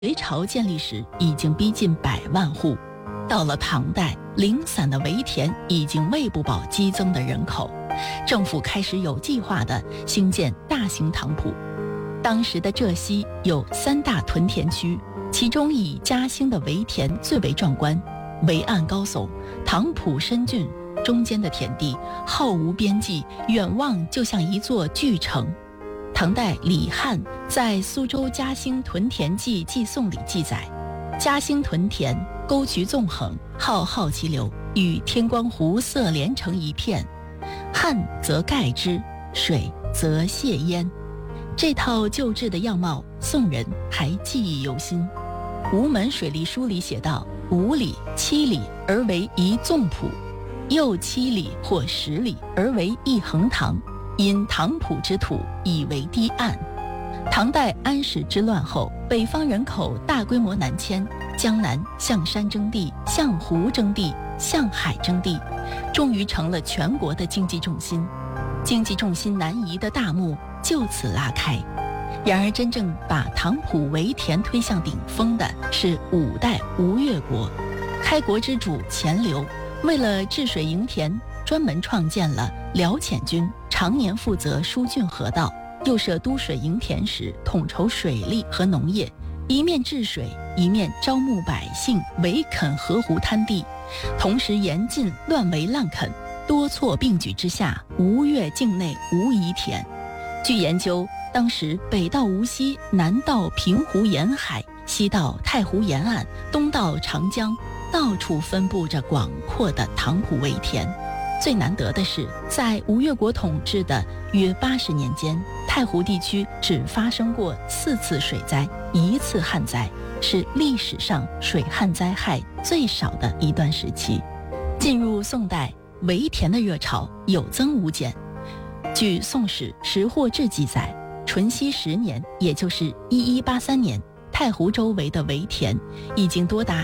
隋朝建立时已经逼近100万户，到了唐代，零散的围田已经喂不饱激增的人口，政府开始有计划地兴建大型塘铺。当时的浙西有3大屯田区，其中以嘉兴的围田最为壮观，围岸高耸，塘浦深峻，中间的田地浩无边际，远望就像一座巨城。唐代李翰在苏州嘉兴屯田记寄颂里记载，嘉兴屯田沟渠纵横，浩浩其流，与天光湖色连成一片，旱则盖之，水则泄焉。这套旧制的样貌，宋人还记忆犹新。吴门水利书里写道：5里、7里而为一纵浦，又7里或10里而为一横塘，因塘浦之土以为堤岸。唐代安史之乱后，北方人口大规模南迁，江南向山征地，向湖征地，向海征地，终于成了全国的经济重心。经济重心南移的大幕就此拉开。然而真正把塘浦围田推向顶峰的是5代吴越国。开国之主钱镠为了治水营田，专门创建了辽遣军，常年负责疏浚河道，又设督水营田时统筹水利和农业，一面治水，一面招募百姓围垦河湖滩地，同时严禁乱围滥垦，多措并举之下，吴越境内无遗田。据研究，当时北到无锡，南到平湖沿海，西到太湖沿岸，东到长江，到处分布着广阔的塘浦围田。最难得的是，在吴越国统治的约80年间，太湖地区只发生过4次水灾，1次旱灾，是历史上水旱灾害最少的一段时期。进入宋代，围田的热潮有增无减。据《宋史·识货志》记载，淳熙10年，也就是1183年，太湖周围的围田已经多达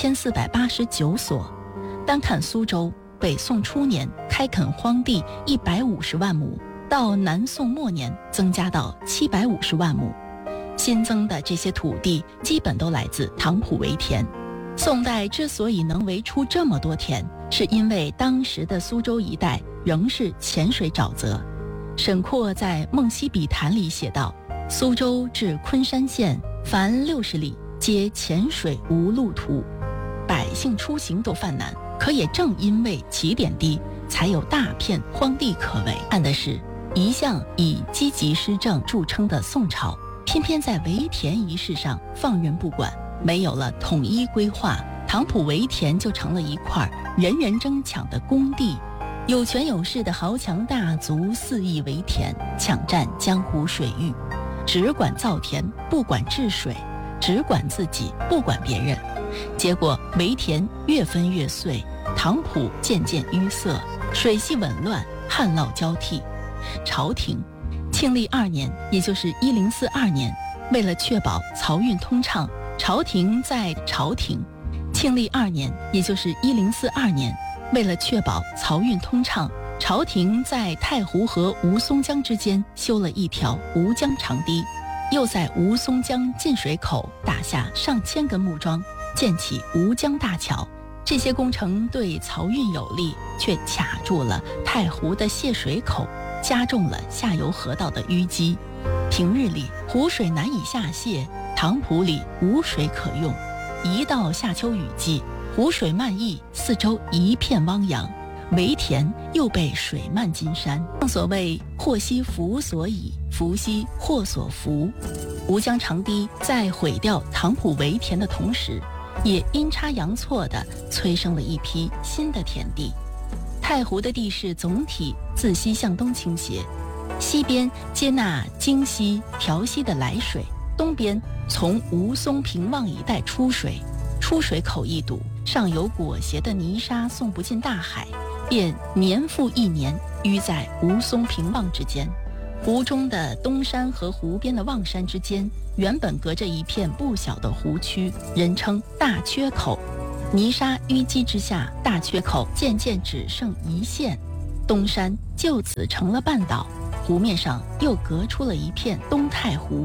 1489所。单看苏州，北宋初年开垦荒地150万亩，到南宋末年增加到750万亩。新增的这些土地基本都来自塘浦围田。宋代之所以能围出这么多田，是因为当时的苏州一带仍是浅水沼泽。沈括在《梦溪笔谈》里写道：苏州至昆山县凡60里，皆浅水无路途，百姓出行都犯难。可也正因为起点低，才有大片荒地可围。暗的是，一向以积极施政著称的宋朝，偏偏在围田一事上放任不管，没有了统一规划，塘浦围田就成了一块人人争抢的公地。有权有势的豪强大族肆意围田，抢占江湖水域，只管造田，不管治水，只管自己，不管别人。结果围田越分越碎，塘浦渐渐淤塞，水系紊乱，旱涝交替。朝廷庆历2年，也就是1042年，为了确保漕运通畅，庆历2年，也就是1042年，为了确保漕运通畅，朝廷在太湖和吴淞江之间修了一条吴江长堤，又在吴淞江进水口打下上千根木桩，建起吴江大桥。这些工程对漕运有利，却卡住了太湖的泄水口，加重了下游河道的淤积。平日里湖水难以下泄，塘浦里无水可用，一到夏秋雨季，湖水漫溢，四周一片汪洋，围田又被水漫金山。正所谓祸兮福所倚，福兮祸所伏。吴江长堤在毁掉塘浦围田的同时，也阴差阳错地催生了一批新的田地。太湖的地势总体自西向东倾斜，西边接纳京西、调西的来水，东边从吴淞平望一带出水，出水口一堵，上游裹挟的泥沙送不进大海，便年复一年淤在吴淞平望之间。湖中的东山和湖边的望山之间，原本隔着一片不小的湖区，人称大缺口。泥沙淤积之下，大缺口渐渐只剩一线，东山就此成了半岛，湖面上又隔出了一片东太湖。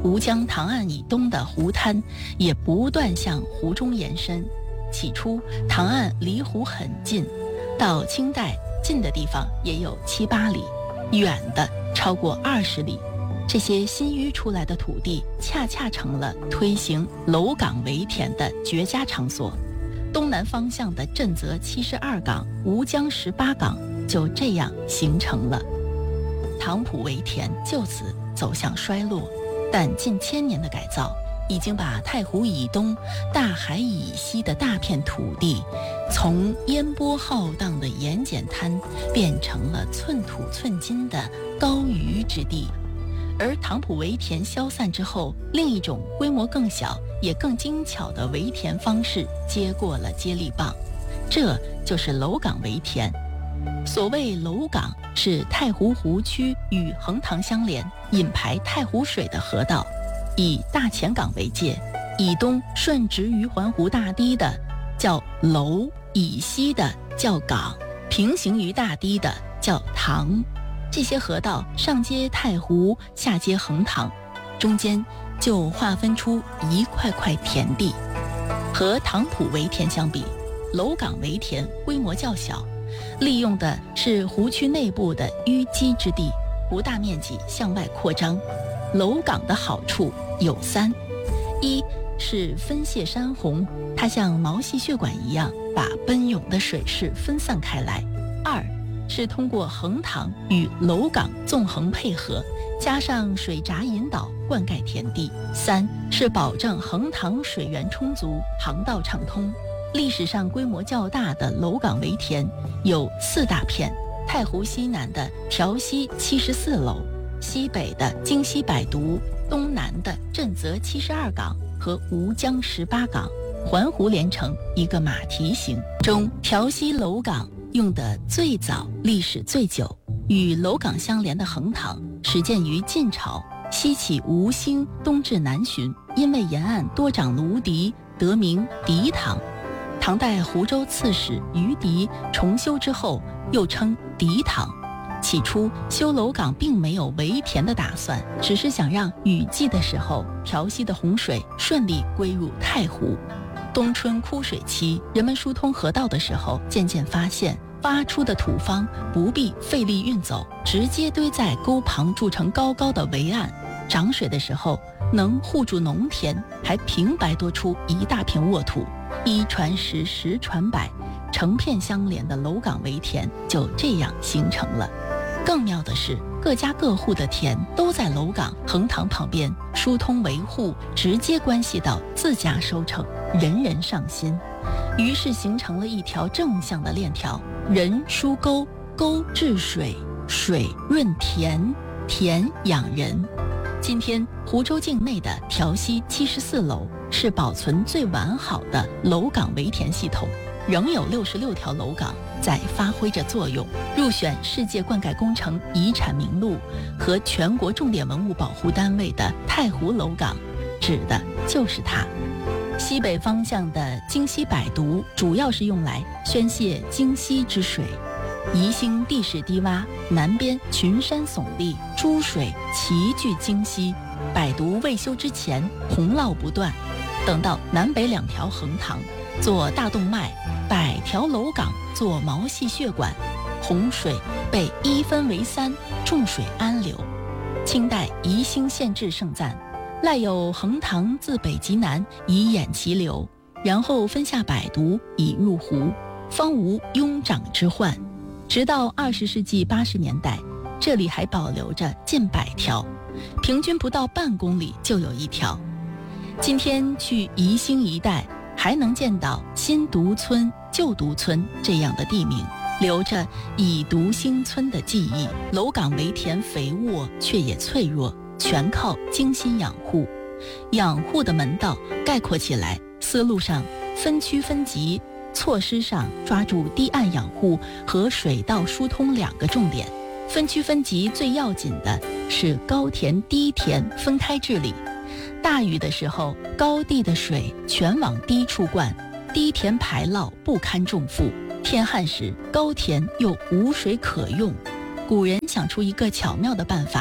吴江塘岸以东的湖滩也不断向湖中延伸。起初塘岸离湖很近，到清代近的地方也有7、8里，远的超过20里。这些新淤出来的土地恰恰成了推行楼岗围田的绝佳场所。东南方向的震泽72岗、吴江18岗就这样形成了。塘浦围田就此走向衰落，但近1000年的改造已经把太湖以东、大海以西的大片土地，从烟波浩荡的盐碱滩变成了寸土寸金的高渔之地。而塘浦围田消散之后，另一种规模更小也更精巧的围田方式接过了接力棒，这就是楼岗围田。所谓楼岗，是太湖湖区与横塘相连，引排太湖水的河道，以大前港为界，以东顺直于环湖大堤的叫楼，以西的叫港，平行于大堤的叫塘。这些河道上接太湖，下接横塘，中间就划分出一块块田地。和塘浦围田相比，楼岗围田规模较小，利用的是湖区内部的淤积之地，不大面积向外扩张。楼岗的好处有3：一是分泄山洪，它像毛细血管一样把奔涌的水势分散开来；二是通过横塘与楼岗纵横配合，加上水闸引导灌溉田地；三是保证横塘水源充足，航道畅通。历史上规模较大的楼岗围田有4大片：太湖西南的调溪74楼，西北的京西百渎，东南的震泽72岗和吴江18岗，环湖连成一个马蹄形。中调溪楼岗用得最早，历史最久。与楼岗相连的横塘始建于晋朝，西起吴兴，东至南浔，因为沿岸多长芦荻，得名荻塘。唐代湖州刺史于迪重修之后，又称荻塘。起初修楼岗并没有围田的打算，只是想让雨季的时候调溪的洪水顺利归入太湖。冬春枯水期，人们疏通河道的时候，渐渐发现发出的土方不必费力运走，直接堆在沟旁筑成高高的围岸，涨水的时候能护住农田，还平白多出一大片沃土。一传十，十传百，成片相连的楼岗围田就这样形成了。更妙的是，各家各户的田都在楼岗、横塘旁边，疏通维护直接关系到自家收成，人人上心。于是形成了一条正向的链条：人疏沟，沟治水，水润田，田养人。今天湖州境内的调溪74楼是保存最完好的楼岗围田系统，仍有66条楼岗在发挥着作用，入选世界灌溉工程遗产名录和全国重点文物保护单位的太湖楼岗，指的就是它。西北方向的京西百渎主要是用来宣泄京西之水，宜兴地势低洼，南边群山耸立，诸水齐聚京西。百渎未修之前，洪涝不断，等到南北2条横塘做大动脉，100条楼岗做毛细血管，洪水被一分为3，众水安流。清代宜兴县志盛赞，赖有横塘自北及南，以掩其流，然后分下百渎以入湖，方无拥涨之患。直到20世纪80年代，这里还保留着近100条，平均不到半公里就有一条。今天去宜兴一带，还能见到新渎村、旧渎村这样的地名，留着以渎兴村的记忆。楼岗围田肥沃，却也脆弱，全靠精心养护。养护的门道概括起来，思路上分区分级，措施上抓住堤岸养护和水道疏通2个重点。分区分级最要紧的是高田低田分开治理。大雨的时候，高地的水全往低处灌，低田排涝不堪重负；天旱时，高田又无水可用。古人想出一个巧妙的办法，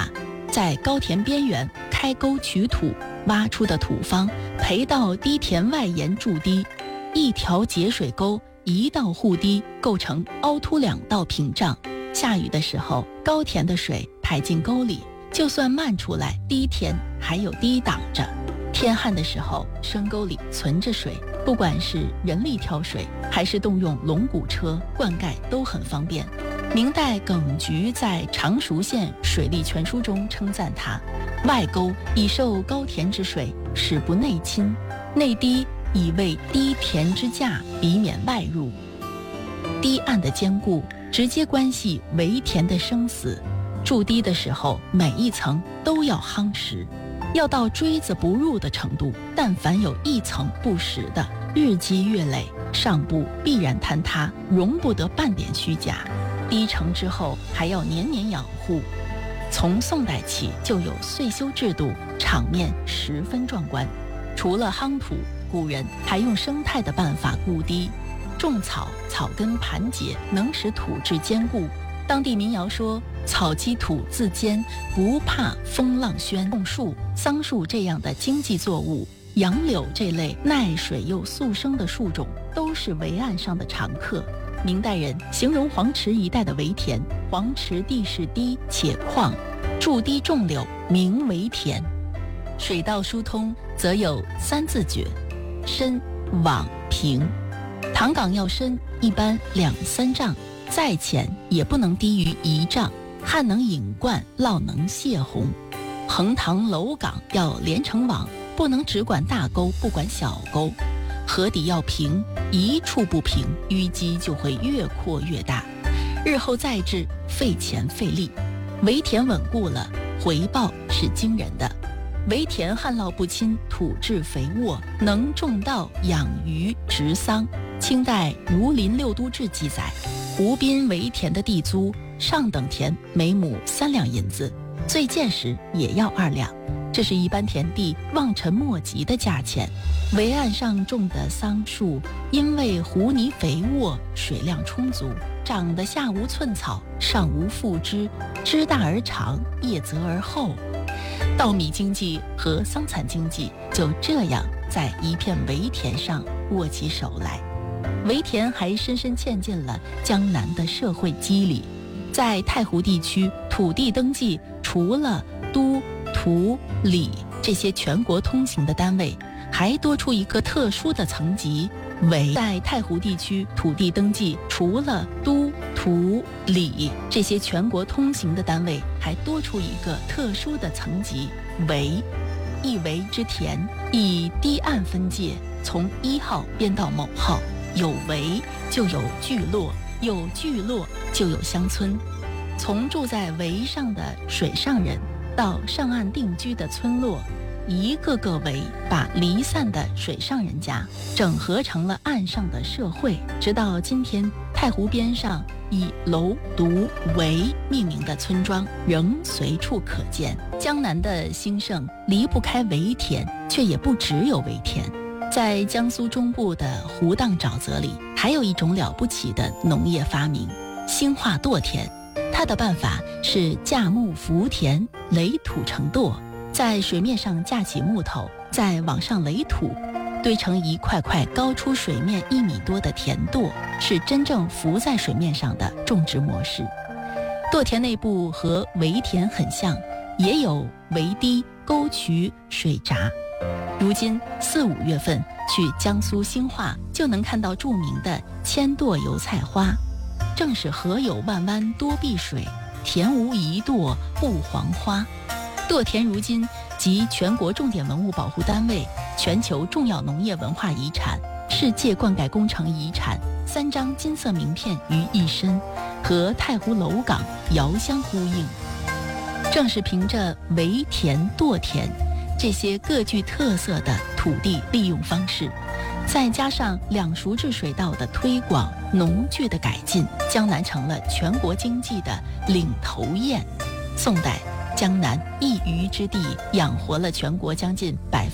在高田边缘开沟取土，挖出的土方培到堤田外沿筑堤，一条节水沟，一道护堤，构成凹凸2道屏障。下雨的时候，高田的水排进沟里，就算漫出来，堤田还有堤挡着。天旱的时候，深沟里存着水，不管是人力挑水，还是动用龙骨车灌溉，都很方便。明代耿菊在《常熟县水利全书》中称赞它：外沟以受高田之水，使不内侵；内堤以为堤田之架，避免外入。堤岸的坚固直接关系围田的生死。筑堤的时候，每一层都要夯实，要到锥子不入的程度。但凡有一层不实的，日积月累，上部必然坍塌，容不得半点虚假。堤成之后，还要年年养护。从宋代起就有岁修制度，场面十分壮观。除了夯土，古人还用生态的办法固堤，种草，草根盘结，能使土质坚固。当地民谣说：草基土自坚，不怕风浪轩。种树、桑树这样的经济作物，杨柳这类耐水又速生的树种，都是围岸上的常客。明代人形容黄池一带的围田，黄池地势低且旷，筑堤种柳，名围田。水道疏通则有3字诀：深、网、平。塘港要深，一般2-3丈，再浅也不能低于1丈。旱能引灌，涝能泄洪。横塘楼岗要连成网，不能只管大沟不管小沟。河底要平，一处不平，淤积就会越扩越大，日后再治费钱费力。围田稳固了，回报是惊人的。围田旱涝不侵，土质肥沃，能种稻养鱼植桑。清代《儒林六都志》记载，湖滨围田的地租上等田每亩3两银子，最贱时也要2两，这是一般田地望尘莫及的价钱。围岸上种的桑树，因为湖泥肥沃，水量充足，长得下无寸草，上无复枝，枝大而长，叶泽而厚。稻米经济和桑蚕经济就这样在一片围田上握起手来。围田还深深嵌进了江南的社会肌理。在太湖地区，土地登记除了都、土、里这些全国通行的单位，还多出一个特殊的层级围。在太湖地区，土地登记除了都、土、里这些全国通行的单位，还多出一个特殊的层级围。一围之田以堤岸分界，从1号编到某号。有围就有聚落，有聚落就有乡村。从住在围上的水上人到上岸定居的村落，一个个围把离散的水上人家整合成了岸上的社会。直到今天，太湖边上以楼、独、围命名的村庄仍随处可见。江南的兴盛离不开围田，却也不只有围田。在江苏中部的湖荡沼泽里，还有一种了不起的农业发明——兴化垛田。它的办法是架木浮田，垒土成垛，在水面上架起木头，再往上垒土，堆成一块块高出水面1米多的田垛，是真正浮在水面上的种植模式。垛田内部和围田很像，也有围堤、沟渠、水闸。如今4、5月份去江苏兴化，就能看到著名的千垛油菜花。正是河有万湾多碧水，田无一垛不黄花。垛田如今集全国重点文物保护单位、全球重要农业文化遗产、世界灌溉工程遗产3张金色名片于一身，和太湖楼岗遥相呼应。正是凭着围田、垛田这些各具特色的土地利用方式，再加上两熟治水道的推广、农具的改进，江南成了全国经济的领头雁。宋代，江南一隅之地养活了全国将近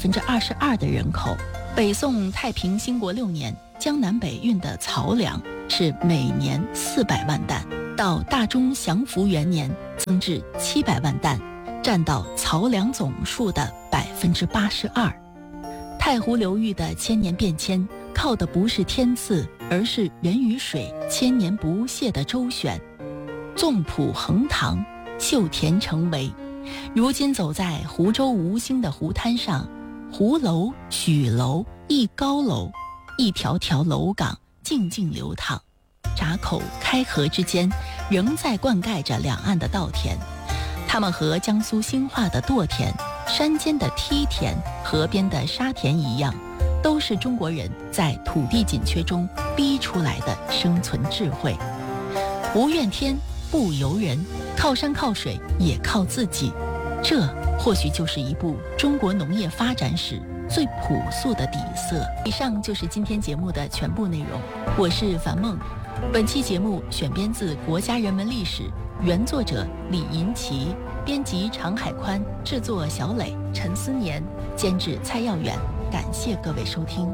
22%的人口。北宋太平兴国6年，江南北运的漕粮是每年400万担，到大中祥符元年增至700万担。 占到漕粮总数的82%。太湖流域的千年变迁，靠的不是天赐，而是人与水千年不懈的周旋。纵浦横塘，秀田成围。如今走在湖州吴兴的湖滩上，湖楼、许楼、一高楼，一条条楼岗静静流淌。闸口开河之间，仍在灌溉着两岸的稻田。它们和江苏兴化的垛田、山间的梯田、河边的沙田一样，都是中国人在土地紧缺中逼出来的生存智慧。无怨天，不尤人，靠山靠水也靠自己，这或许就是一部中国农业发展史最朴素的底色。以上就是今天节目的全部内容，我是樊梦。本期节目选编自《国家人文历史》，原作者李银奇，编辑常海宽，制作小磊、陈思年，监制蔡耀远。感谢各位收听。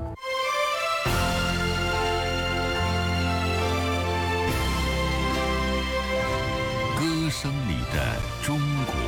歌声里的中国。